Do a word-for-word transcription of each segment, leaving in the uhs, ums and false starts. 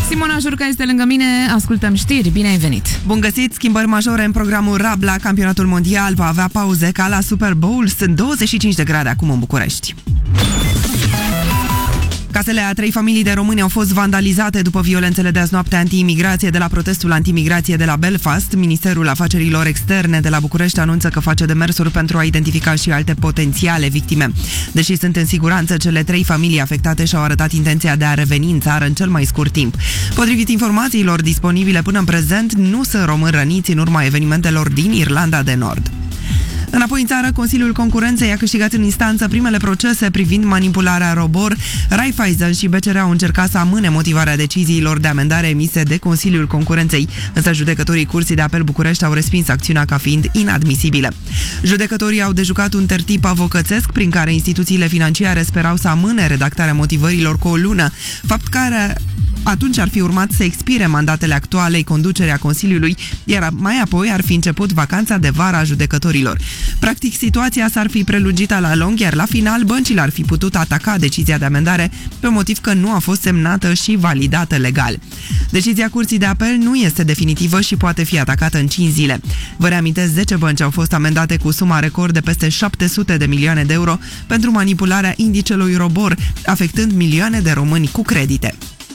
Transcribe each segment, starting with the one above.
Simona Jurca este lângă mine, ascultăm știri, bine ai venit! Bun găsit! Schimbări majore în programul Rabla, campionatul mondial va avea pauze ca la Super Bowl, sunt douăzeci și cinci de grade acum în București. Casele a trei familii de români au fost vandalizate după violențele de azi noapte anti-imigrație de la protestul anti-imigrație de la Belfast. Ministerul Afacerilor Externe de la București anunță că face demersuri pentru a identifica și alte potențiale victime. Deși sunt în siguranță, cele trei familii afectate și-au arătat intenția de a reveni în țară în cel mai scurt timp. Potrivit informațiilor disponibile până în prezent, nu sunt români răniți în urma evenimentelor din Irlanda de Nord. Înapoi în țară, Consiliul Concurenței a câștigat în instanță primele procese privind manipularea Robor. Raiffeisen și B C R au încercat să amâne motivarea deciziilor de amendare emise de Consiliul Concurenței, însă judecătorii Curții de Apel București au respins acțiunea ca fiind inadmisibilă. Judecătorii au dejucat un tertip avocățesc prin care instituțiile financiare sperau să amâne redactarea motivărilor cu o lună, fapt care atunci ar fi urmat să expire mandatele actualei conducere a Consiliului, iar mai apoi ar fi început vacanța de vară a judecătorilor. Practic, situația s-ar fi prelungit la lung, iar la final băncile ar fi putut ataca decizia de amendare pe motiv că nu a fost semnată și validată legal. Decizia Curții de Apel nu este definitivă și poate fi atacată în cinci zile. Vă reamintesc, zece bănci au fost amendate cu suma record de peste șapte sute de milioane de euro pentru manipularea indicelui Robor, afectând milioane de români cu credite.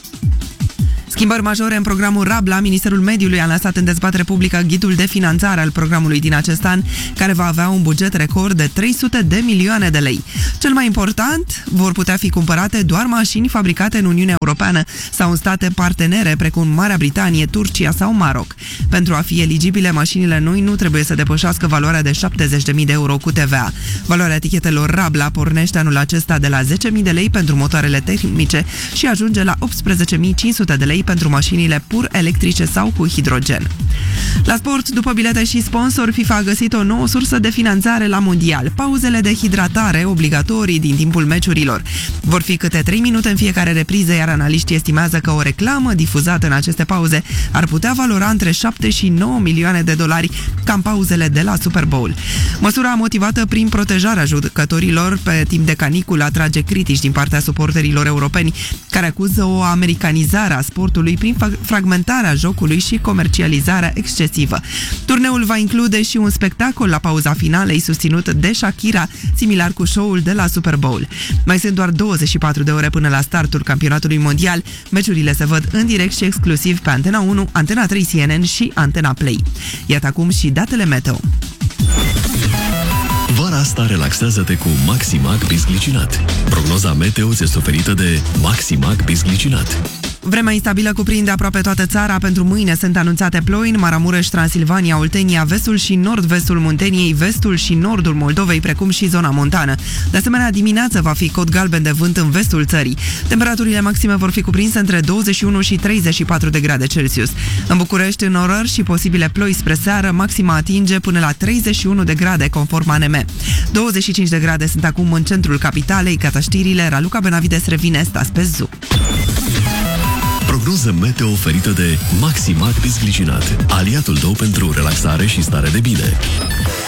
Schimbări majore în programul Rabla. Ministerul Mediului a lansat în dezbatere publică ghidul de finanțare al programului din acest an, care va avea un buget record de trei sute de milioane de lei. Cel mai important, vor putea fi cumpărate doar mașini fabricate în Uniunea Europeană sau în state partenere, precum Marea Britanie, Turcia sau Maroc. Pentru a fi eligibile, mașinile noi nu trebuie să depășească valoarea de șaptezeci de mii de euro cu T V A. Valoarea etichetelor Rabla pornește anul acesta de la zece mii de lei pentru motoarele termice și ajunge la optsprezece mii cinci sute de lei pentru mașinile pur electrice sau cu hidrogen. La sport, după bilete și sponsori, FIFA a găsit o nouă sursă de finanțare la mondial. Pauzele de hidratare obligatorii din timpul meciurilor. Vor fi câte trei minute în fiecare repriză, iar analiștii estimează că o reclamă difuzată în aceste pauze ar putea valora între șapte și nouă milioane de dolari, cam pauzele de la Super Bowl. Măsura motivată prin protejarea jucătorilor pe timp de caniculă atrage critici din partea suporterilor europeni, care acuză o americanizare a sportului prin fragmentarea jocului și comercializarea excesivă. Turneul va include și un spectacol la pauza finalei susținut de Shakira, similar cu show-ul de la Super Bowl. Mai sunt doar douăzeci și patru de ore până la startul campionatului mondial. Meciurile se văd în direct și exclusiv pe Antena unu, Antena trei C N N și Antena Play. Iată acum și datele meteo. Vara asta relaxează-te cu Maximac Bisglicinat. Prognoza meteo este oferită de Maximac Bisglicinat. Vremea instabilă cuprinde aproape toată țara. Pentru mâine sunt anunțate ploi în Maramureș, Transilvania, Oltenia, vestul și nord-vestul Munteniei, vestul și nordul Moldovei, precum și zona montană. De asemenea, dimineața va fi cod galben de vânt în vestul țării. Temperaturile maxime vor fi cuprinse între douăzeci și unu și treizeci și patru de grade Celsius. În București, în orări și posibile ploi spre seară, maxima atinge până la treizeci și unu de grade, conform A N M. douăzeci și cinci de grade sunt acum în centrul capitalei. Gata știrile, Raluca Benavides revine, stați pe Zoo. Prognoză meteo oferită de Maximac Bisglicinat, aliatul tău pentru relaxare și stare de bine.